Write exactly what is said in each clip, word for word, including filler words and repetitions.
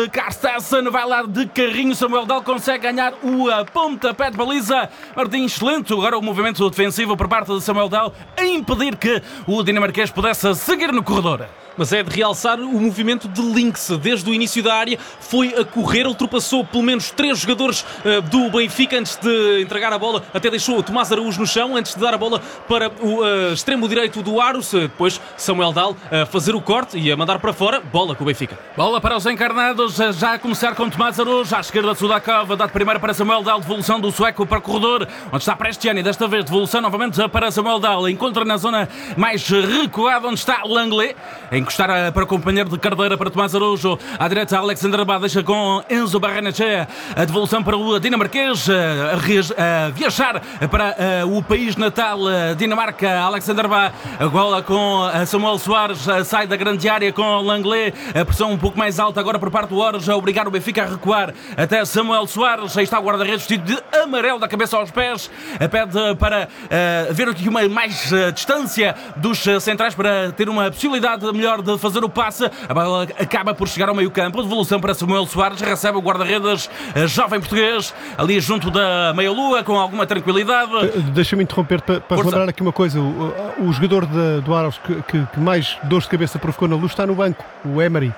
Carstensen vai lá de carrinho, Samuel Dal consegue ganhar o pontapé de baliza. Martins excelente, agora o movimento defensivo por parte de Samuel Dal a impedir que o dinamarquês pudesse seguir no corredor. Mas é de realçar o movimento de Lynx. Desde o início da área foi a correr, ultrapassou pelo menos três jogadores uh, do Benfica antes de entregar a bola, até deixou o Tomás Araújo no chão antes de dar a bola para o uh, extremo direito do Aros. Depois Samuel Dal a uh, fazer o corte e a mandar para fora, bola com o Benfica. Bola para os encarnados, já a começar com Tomás Araújo, à esquerda Sudakov, dado primeiro para Samuel Dal, devolução do sueco para o corredor, onde está Prestiani, desta vez devolução novamente para Samuel Dal, encontra na zona mais recuada onde está Langley, encostar para o companheiro de carteira para Tomás Araújo, à direita Alexander Bá, deixa com Enzo Barrenechea, a devolução para o dinamarquês, a, a viajar para a, o país natal, a Dinamarca, Alexander Bá, a bola com Samuel Soares, sai da grande área com Langley, a pressão um pouco mais alta agora por parte do Oros, a obrigar o Benfica a recuar até Samuel Soares, aí está o guarda-redes vestido de amarelo da cabeça aos pés, pede para uh, ver aqui uma mais uh, distância dos uh, centrais para ter uma possibilidade melhor de fazer o passe, a bola acaba por chegar ao meio campo, devolução para Samuel Soares, recebe o guarda-redes uh, jovem português, ali junto da meia-lua, com alguma tranquilidade. Uh, Deixa-me interromper para, para relembrar aqui uma coisa, o, o jogador de, do Aros que, que, que mais dores de cabeça provocou na luz está no banco, o Emery.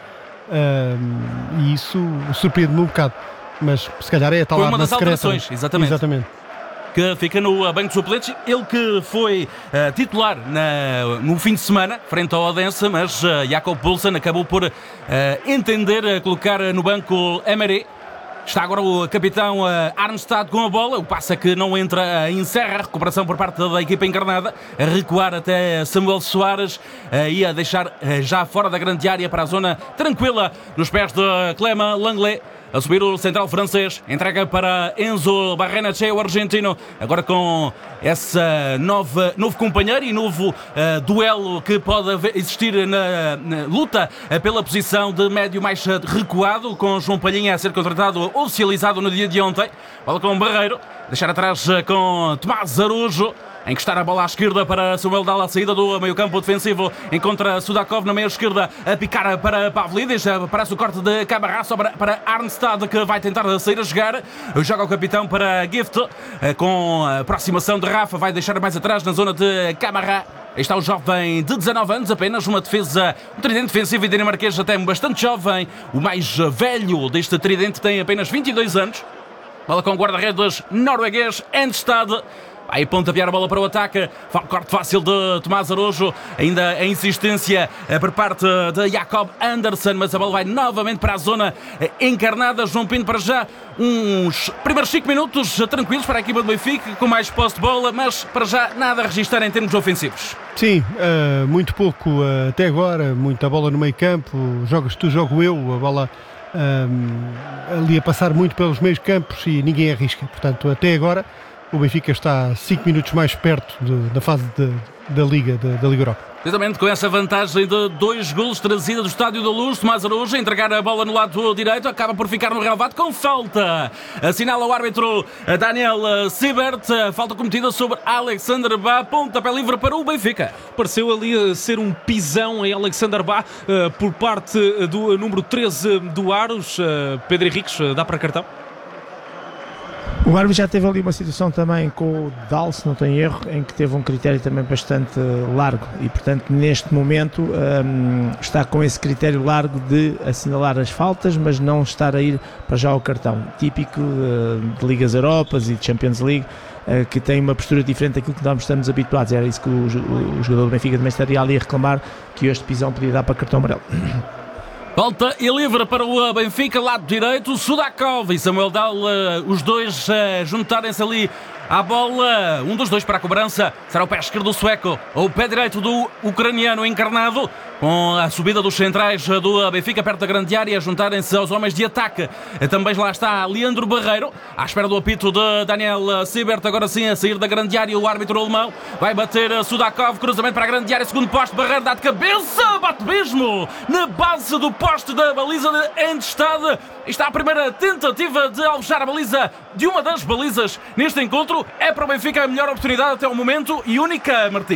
Uh, e isso surpreende-me um bocado, mas se calhar é a tal Foi arma uma das secreta. alterações, exatamente. exatamente. Que fica no banco de suplentes, ele que foi uh, titular na, no fim de semana, frente ao Odense, mas uh, Jakob Poulsen acabou por uh, entender uh, colocar no banco Emery. Está agora o capitão uh, Arnstad com a bola, o passe que não entra, uh, encerra a recuperação por parte da equipa encarnada, a recuar até Samuel Soares uh, e a deixar uh, já fora da grande área para a zona tranquila nos pés de Clément Langley. A subir o central francês, entrega para Enzo Barrenechea, o argentino, agora com esse nova, novo companheiro e novo uh, duelo que pode haver, existir na, na luta uh, pela posição de médio mais uh, recuado, com João Palhinha a ser contratado, oficializado no dia de ontem. Bola com o Barreiro, deixar atrás uh, com Tomás Araújo. Encostar a bola à esquerda para Samuel Dal, a saída do meio campo defensivo, encontra Sudakov na meia esquerda, a picar para Pavlidis, parece o corte de Camará, sobra para Arnstad, que vai tentar sair a jogar, joga o capitão para Gift, com a aproximação de Rafa, vai deixar mais atrás na zona de Camará. Aí está o jovem de dezanove anos, apenas uma defesa, um tridente defensivo e dinamarquês até bastante jovem, o mais velho deste tridente tem apenas vinte e dois anos, bola com o guarda-redes norueguês Enstad. Vai pontapear a bola para o ataque, corte fácil de Tomás Araújo, ainda a insistência por parte de Jakob Andersen, mas a bola vai novamente para a zona encarnada. João Pinto, para já uns primeiros cinco minutos tranquilos para a equipa do Benfica, com mais posse de bola, mas para já nada a registrar em termos ofensivos. Sim, uh, muito pouco uh, até agora, muita bola no meio campo, jogas tu, jogo eu, a bola um, ali a passar muito pelos meios campos e ninguém arrisca, portanto até agora o Benfica está cinco minutos mais perto de, da fase de, da Liga, de, da Liga Europa. Exatamente, com essa vantagem de dois golos trazida do Estádio da Luz, Tomás Araújo a entregar a bola no lado direito, acaba por ficar no relvado com falta. Assinala o árbitro Daniel Siebert, falta cometida sobre Alexander Bá, pontapé livre para o Benfica. Pareceu ali ser um pisão em Alexander Bá uh, por parte do número treze do Aros. Uh, Pedro Henriques, uh, dá para cartão? O árbitro já teve ali uma situação também com o Dal, se não tenho erro, em que teve um critério também bastante largo e, portanto, neste momento um, está com esse critério largo de assinalar as faltas, mas não estar a ir para já ao cartão. Típico uh, de Ligas Europas e de Champions League, uh, que tem uma postura diferente daquilo que nós estamos habituados. Era isso que o, o, o jogador do Benfica também estaria ali a reclamar, que este pisão podia dar para cartão amarelo. Volta e livre para o Benfica, lado direito, Sudakov e Samuel Dal, os dois juntarem-se ali à bola. Um dos dois para a cobrança será o pé esquerdo do sueco ou o pé direito do ucraniano encarnado, com a subida dos centrais do Benfica perto da grande área, juntarem-se aos homens de ataque. Também lá está Leandro Barreiro, à espera do apito de Daniel Siebert, agora sim a sair da grande área, o árbitro alemão vai bater Sudakov, cruzamento para a grande área, segundo poste, Barreiro dá de cabeça, bate mesmo na base do poste da baliza de Endstad. Está a primeira tentativa de alvejar a baliza de uma das balizas neste encontro. É para o Benfica a melhor oportunidade até o momento e única, Martim.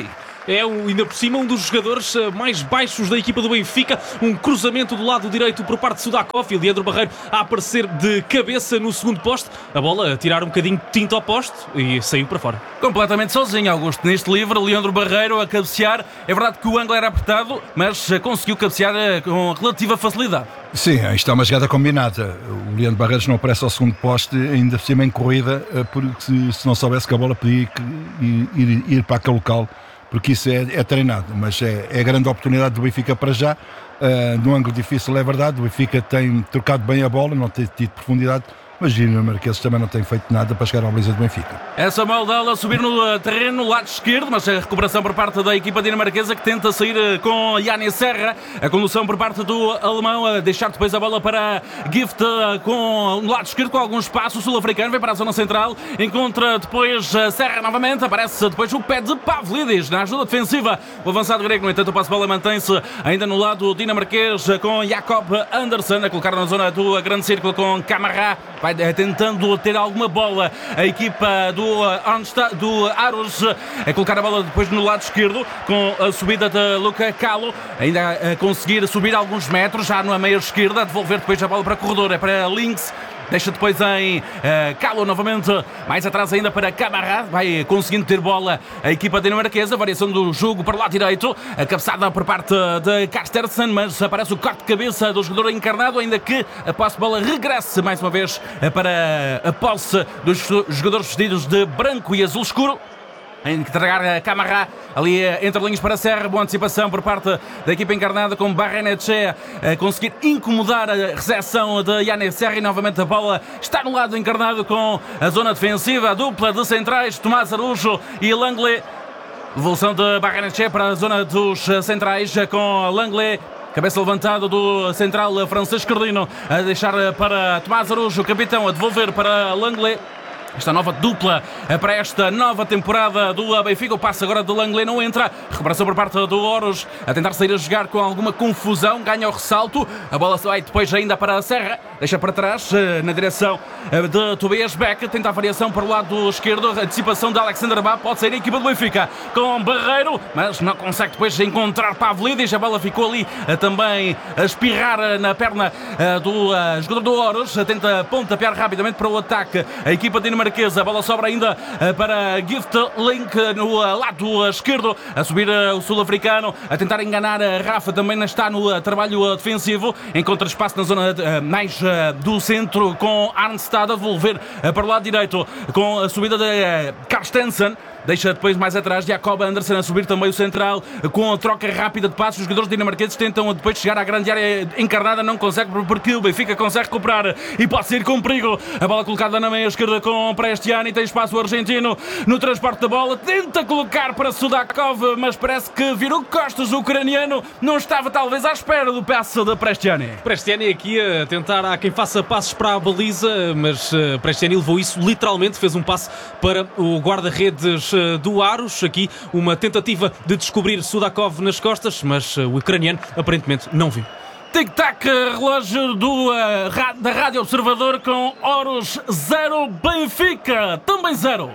É ainda por cima um dos jogadores mais baixos da equipa do Benfica. Um cruzamento do lado direito por parte de Sudakov e Leandro Barreiro a aparecer de cabeça no segundo poste. A bola a tirar um bocadinho de tinta ao poste e saiu para fora. Completamente sozinho, Augusto. Neste livre, Leandro Barreiro a cabecear. É verdade que o ângulo era apertado, mas conseguiu cabecear com relativa facilidade. Sim, aí está uma jogada combinada. O Leandro Barreiros não aparece ao segundo poste, ainda por cima em corrida, porque se, se não soubesse que a bola podia ir, ir, ir para aquele local, porque isso é, é treinado, mas é, é a grande oportunidade do Benfica para já, uh, num ângulo difícil, é verdade. O Benfica tem trocado bem a bola, não tem tido profundidade, mas dinamarqueses também não têm feito nada para chegar à baliza do Benfica. É Samuel Dal a subir no terreno, no lado esquerdo, mas a recuperação por parte da equipa dinamarquesa, que tenta sair com Yannis Serra. A condução por parte do alemão, a deixar depois a bola para Gift com no lado esquerdo, com algum espaço. O sul-africano vem para a zona central, encontra depois Serra novamente, aparece depois o pé de Pavlidis na ajuda defensiva. O avançado grego, no entanto, o passo de bola mantém-se ainda no lado dinamarquês, com Jacob Andersen a colocar na zona do grande círculo com Camara. Vai tentando ter alguma bola a equipa do, Arnstad, do Aros, a colocar a bola depois no lado esquerdo com a subida de Luca Calo, ainda a conseguir subir alguns metros já na meia esquerda, a devolver depois a bola para o corredor, é para Links. Deixa depois em uh, Calo novamente, mais atrás ainda para Camara. Vai conseguindo ter bola a equipa dinamarquesa. Variação do jogo para o lado direito. A cabeçada por parte de Carstensen, mas aparece o corte de cabeça do jogador encarnado, ainda que a posse de bola regresse mais uma vez para a posse dos jogadores vestidos de branco e azul escuro. A entregar a Camara ali entre linhas para Serra. Boa antecipação por parte da equipa encarnada com Barrenetxe a conseguir incomodar a recepção de Yannis Serra, e novamente a bola está no lado encarnado com a zona defensiva, a dupla de centrais Tomás Araújo e Langley. Devolução de Barrenetxe para a zona dos centrais com Langley. Cabeça levantada do central francês Cardino a deixar para Tomás Araújo, o capitão, a devolver para Langley. Esta nova dupla para esta nova temporada do Benfica. O passe agora do Langley não entra. Recuperação por parte do Horus, a tentar sair a jogar com alguma confusão. Ganha o ressalto. A bola vai depois ainda para a Serra. Deixa para trás na direção de Tobias Beck. Tenta a variação para o lado esquerdo. A antecipação de Alexander Bá. Pode sair a equipa do Benfica com Barreiro, mas não consegue depois encontrar Pavlidis. A bola ficou ali também a espirrar na perna do jogador do Horus. Tenta pontapear rapidamente para o ataque a equipa dinamarquesa. A bola sobra ainda para Gift Link no lado esquerdo, a subir o sul-africano, a tentar enganar a Rafa, também está no trabalho defensivo, encontra espaço na zona mais do centro com Arnstad a devolver para o lado direito com a subida de Carstensen. Deixa depois mais atrás Jacob Andersen a subir também o central com a troca rápida de passos. Os jogadores dinamarqueses tentam depois chegar à grande área encarnada, não consegue porque o Benfica consegue recuperar e pode sair com perigo. A bola colocada na meia esquerda com Prestiani, tem espaço o argentino no transporte da bola, tenta colocar para Sudakov, mas parece que virou costas. O ucraniano não estava talvez à espera do passo de Prestiani. Prestiani aqui a tentar a quem faça passos para a baliza, mas Prestiani levou isso literalmente, fez um passe para o guarda-redes do Aros. Aqui uma tentativa de descobrir Sudakov nas costas, mas o ucraniano aparentemente não viu. Tic-tac, relógio do, uh, da Rádio Observador com Horus zero, Benfica também zero.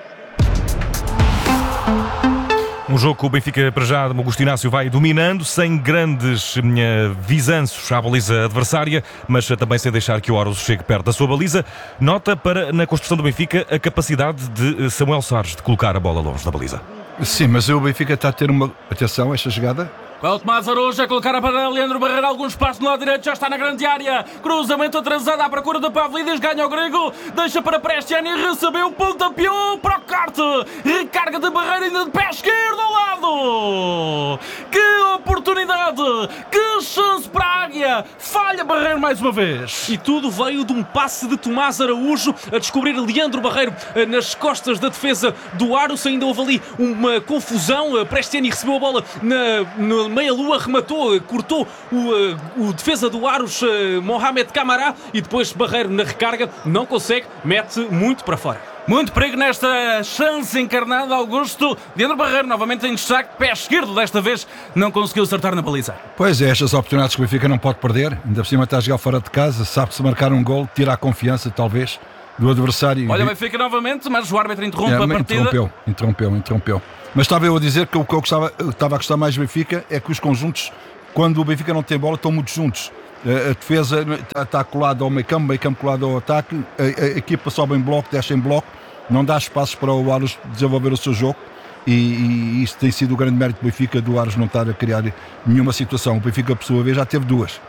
Um jogo que o Benfica, para já, Augusto Inácio vai dominando, sem grandes uh, visanços à baliza adversária, mas uh, também sem deixar que o Horus chegue perto da sua baliza. Nota para, na construção do Benfica, a capacidade de uh, Samuel Sarres de colocar a bola longe da baliza. Sim, mas o Benfica está a ter uma... Atenção, esta jogada... Com o Tomás Araújo a colocar para Leandro Barreiro, algum espaço no lado direito, já está na grande área. Cruzamento atrasado à procura de Pavlidis, ganha o grego, deixa para Prestiani, recebeu, pontapeou para o corte. Recarga de Barreiro ainda de pé esquerdo ao lado. Que oportunidade, que chance para a águia. Falha Barreiro mais uma vez. E tudo veio de um passe de Tomás Araújo a descobrir Leandro Barreiro nas costas da defesa do Aros. Ainda houve ali uma confusão. Prestiani recebeu a bola na, na meia-lua, rematou, cortou o, o defesa do Aros, Mohamed Camara, e depois Barreiro na recarga não consegue, mete muito para fora. Muito perigo nesta chance encarnada, Augusto. Leandro Barreiro novamente em destaque, pé esquerdo, desta vez não conseguiu acertar na baliza. Pois é, estas oportunidades que o Benfica não pode perder, ainda por cima está a jogar fora de casa, sabe-se marcar um gol, tira a confiança talvez, do adversário. Olha, Benfica novamente, mas o árbitro interrompe é, a partida. Interrompeu, interrompeu, interrompeu. Mas estava eu a dizer que o que eu gostava, estava a gostar mais do Benfica é que os conjuntos, quando o Benfica não tem bola, estão muito juntos. A defesa está colada ao meio campo, meio campo colado ao ataque, a, a equipa sobe em bloco, desce em bloco, não dá espaços para o Aros desenvolver o seu jogo. E, e isso tem sido o grande mérito do Benfica, do Aros não estar a criar nenhuma situação. O Benfica, por sua vez, já teve duas.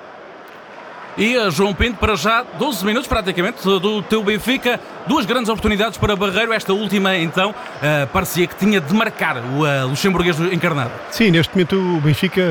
E a João Pinto, para já doze minutos praticamente do teu Benfica, duas grandes oportunidades para Barreiro. Esta última então uh, parecia que tinha de marcar o uh, luxemburguês encarnado. Sim, neste momento o Benfica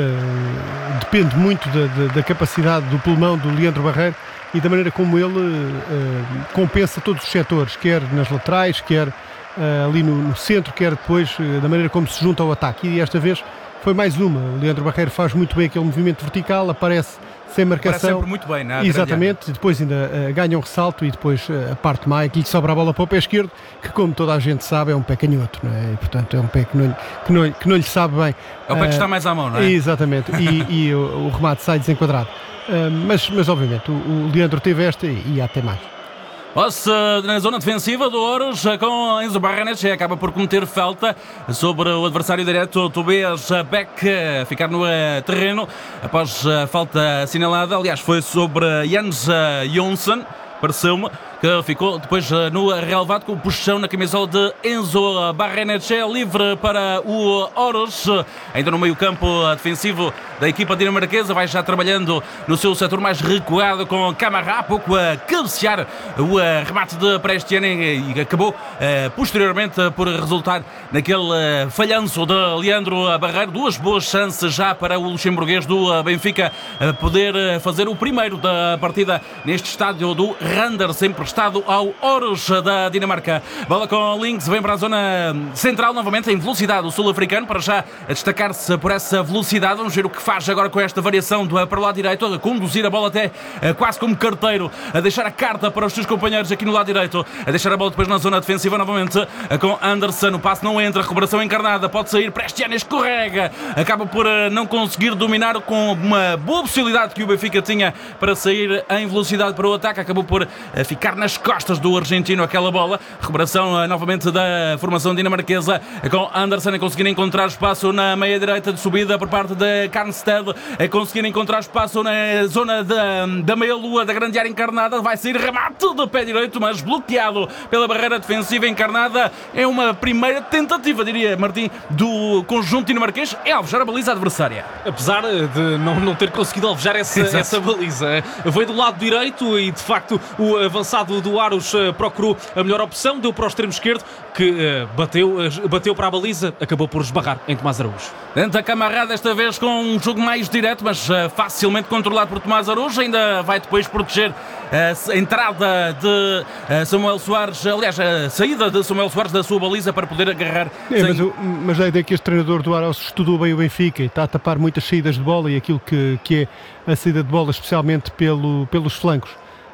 uh, depende muito da, da, da capacidade do pulmão do Leandro Barreiro e da maneira como ele uh, compensa todos os setores, quer nas laterais, quer uh, ali no, no centro, quer depois uh, da maneira como se junta ao ataque. E esta vez foi mais uma. O Leandro Barreiro faz muito bem aquele movimento vertical, aparece sem marcação. Parece sempre muito bem, não é? Exatamente, depois ainda uh, ganha um ressalto e depois uh, a parte mais que lhe sobra a bola para o pé esquerdo, que como toda a gente sabe é um pé canhoto, não é? E, portanto é um pé que não, que não, que não lhe sabe bem. É o pé que está mais à mão, não é? Exatamente, e, e o, o remate sai desenquadrado. Uh, mas, mas obviamente o, o Leandro teve esta e, e há até mais. Posse na zona defensiva do Oros com Enzo Barrenetxea, acaba por cometer falta sobre o adversário direto Tobias Beck, ficar no terreno após a falta assinalada. Aliás, foi sobre Jens Jonsson, pareceu-me, que ficou depois no relevado com o puxão na camisola de Enzo Barrenetxea, livre para o Oros, ainda no meio campo defensivo da equipa dinamarquesa, vai já trabalhando no seu setor mais recuado com Camara, há pouco a cabecear o remate de Prestiani e acabou posteriormente por resultar naquele falhanço de Leandro Barreiro. Duas boas chances já para o luxemburguês do Benfica poder fazer o primeiro da partida neste estádio do Randers, sempre estado ao Oros da Dinamarca. Bola com Links, vem para a zona central novamente em velocidade o sul-africano, para já a destacar-se por essa velocidade. Vamos ver o que faz agora com esta variação do, para o lado direito, a conduzir a bola até quase como carteiro, a deixar a carta para os seus companheiros aqui no lado direito, a deixar a bola depois na zona defensiva novamente com Anderson. O passe não entra, recuperação encarnada, pode sair, Prestiani escorrega, acaba por não conseguir dominar, com uma boa possibilidade que o Benfica tinha para sair em velocidade para o ataque, acabou por ficar nas costas do argentino aquela bola. Recuperação uh, novamente da formação dinamarquesa com Anderson a conseguir encontrar espaço na meia direita de subida por parte de Karnstedt, a conseguir encontrar espaço na zona da, da meia lua da grande área encarnada. Vai sair remate de pé direito, mas bloqueado pela barreira defensiva encarnada. É uma primeira tentativa, diria Martim, do conjunto dinamarquês, é alvejar a baliza adversária, apesar de não, não ter conseguido alvejar essa, essa baliza. Foi do lado direito e de facto o avançado do Aros uh, procurou a melhor opção, deu para o extremo esquerdo, que uh, bateu, uh, bateu para a baliza, acabou por esbarrar em Tomás Araújo. Tenta Camara desta vez com um jogo mais direto, mas uh, facilmente controlado por Tomás Araújo. Ainda vai depois proteger uh, a entrada de uh, Samuel Soares, aliás, a saída de Samuel Soares da sua baliza para poder agarrar. É, sem... mas, eu, mas a ideia é que este treinador do Aros estudou bem o Benfica e está a tapar muitas saídas de bola e aquilo que, que é a saída de bola, especialmente pelo, pelos flancos.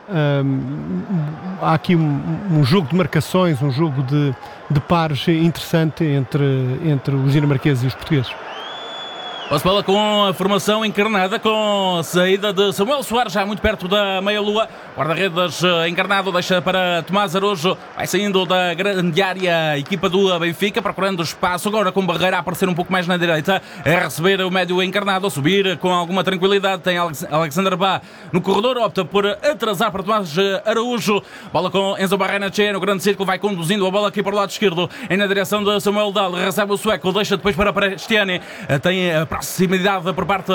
Um, há aqui um, um jogo de marcações, um jogo de, de pares interessante entre, entre os dinamarqueses e os portugueses. Posse bola com a formação encarnada, com a saída de Samuel Soares, já muito perto da meia-lua. Guarda-redes encarnado, deixa para Tomás Araújo, vai saindo da grande área a equipa do Benfica, procurando espaço, agora com Barreira a aparecer um pouco mais na direita, a receber o médio encarnado, a subir com alguma tranquilidade. Tem Alexander Bá no corredor, opta por atrasar para Tomás Araújo. Bola com Enzo Barrenetxea no grande círculo, vai conduzindo a bola aqui para o lado esquerdo, é na direção de Samuel Dahl, recebe o sueco, deixa depois para Prestiani, tem a proximidade por parte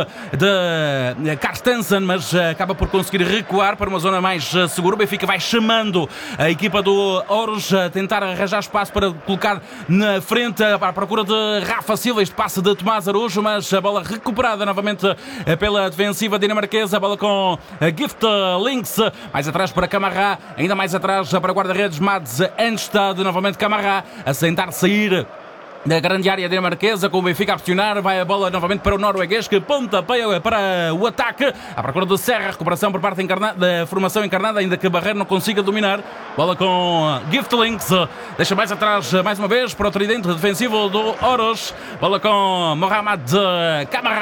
de Carstensen, mas acaba por conseguir recuar para uma zona mais segura. O Benfica vai chamando a equipa do Oros a tentar arranjar espaço para colocar na frente à procura de Rafa Silva. Este passe de Tomás Araújo, mas a bola recuperada novamente pela defensiva dinamarquesa. A bola com Gift Links, mais atrás para Camara, ainda mais atrás para guarda-redes Mads Enstad. Novamente Camara a tentar sair da grande área dinamarquesa, com o Benfica a pressionar, vai a bola novamente para o norueguês, que pontapeia para o ataque, à procura do Serra, recuperação por parte encarnada, da formação encarnada, ainda que a Barreiro não consiga dominar. Bola com Giftlinks, deixa mais atrás, mais uma vez, para o tridente defensivo do Oros. Bola com Mohamed Camara,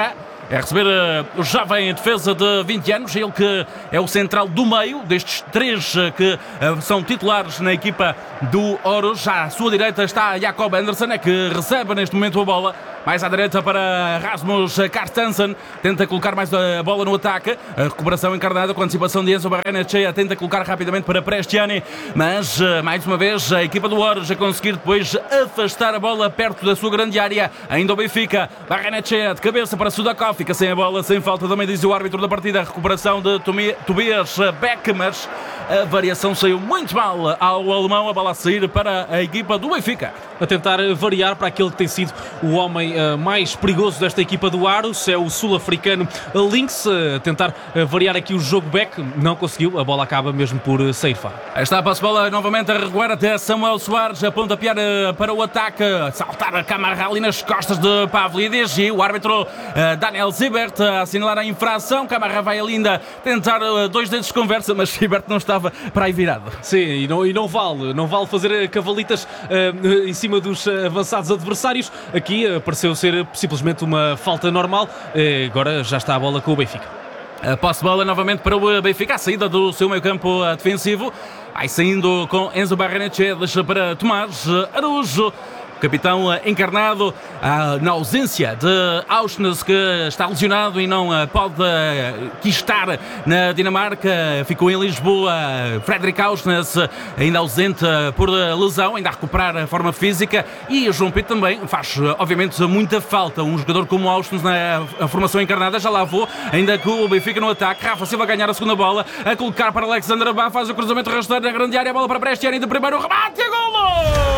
é receber uh, o jovem defesa de vinte anos, ele que é o central do meio, destes três uh, que uh, são titulares na equipa do Oros. Já à sua direita está Jacob Andersen, é que recebe neste momento a bola. Mais à direita para Rasmus Carstensen, tenta colocar mais a bola no ataque, a recuperação encarnada com a antecipação de Enzo Barrenechea, tenta colocar rapidamente para Prestiani, mas mais uma vez a equipa do Oros a conseguir depois afastar a bola perto da sua grande área. Ainda o Benfica, Barrenechea de cabeça para Sudakov, fica sem a bola, sem falta, também diz o árbitro da partida. A recuperação de Tobias Beck, mas a variação saiu muito mal ao alemão, a bola a sair para a equipa do Benfica. A tentar variar para aquele que tem sido o homem uh, mais perigoso desta equipa do Aros, é o sul-africano Links, a tentar uh, variar aqui o jogo Beck, não conseguiu, a bola acaba mesmo por uh, sair fora. Aí está a passe-bola novamente a recuar até Samuel Soares, a pontapear uh, para o ataque, saltar a Camarra ali nas costas de Pavlidis, e o árbitro uh, Daniel Zibert a assinalar a infração. Camarra vai ali ainda tentar uh, dois dedos de conversa, mas Zibert não estava para aí virado. Sim, e não, e não vale, não vale fazer cavalitas uh, em cima dos avançados adversários. Aqui uh, pareceu ser simplesmente uma falta normal, uh, agora já está a bola com o Benfica. A posse-bola novamente para o Benfica, a saída do seu meio-campo defensivo. Vai saindo com Enzo Barrenechea, deixa para Tomás Araújo. Capitão encarnado, na ausência de Auschwitz, que está lesionado e não pode aqui estar na Dinamarca, ficou em Lisboa. Frederic Auschwitz, ainda ausente por lesão, ainda a recuperar a forma física, e o João Pinto também faz obviamente muita falta. Um jogador como Auschwitz na formação encarnada, já lá vou, ainda com o Benfica no ataque. Rafa Silva a ganhar a segunda bola, a colocar para Alexander Bá, faz o cruzamento rasteiro na grande área, a bola para Prestiani de primeiro remate, e golo!